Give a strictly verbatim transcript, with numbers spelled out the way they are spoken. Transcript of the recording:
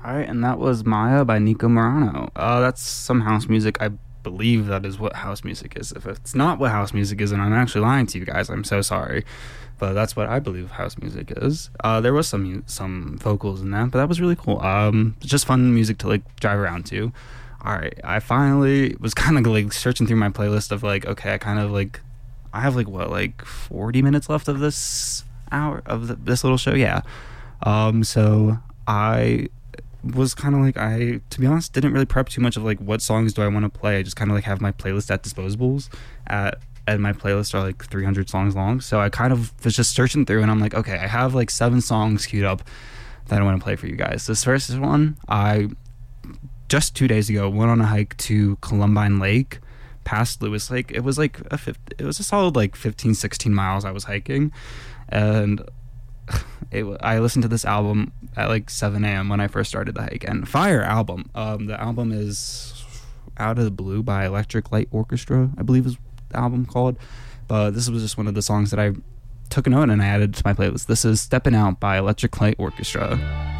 All right, and that was Maya by Nico Morano. Uh, that's some house music. I believe that is what house music is. If it's not what house music is, and I'm actually lying to you guys, I'm so sorry. But that's what I believe house music is. Uh, there was some some vocals in that, but that was really cool. Um, it's just fun music to like drive around to. All right, I finally was kind of like searching through my playlist of like, okay, I kind of like, I have like what, like forty minutes left of this hour of the, this little show, yeah. Um, so I was kind of like, I, to be honest, didn't really prep too much of like what songs do I want to play. I just kind of like have my playlist at disposables at, and my playlists are like three hundred songs long. So I kind of was just searching through and I'm like, okay, I have like seven songs queued up that I want to play for you guys. This first one, I just two days ago went on a hike to Columbine Lake past Lewis Lake. It was like a fifty, it was a solid like fifteen, sixteen miles I was hiking. And It, I listened to this album at like seven a.m. when I first started the hike, and fire album. Um, the album is Out of the Blue by Electric Light Orchestra, I believe is the album called. But this was just one of the songs that I took a note and I added to my playlist. This is Steppin' Out by Electric Light Orchestra.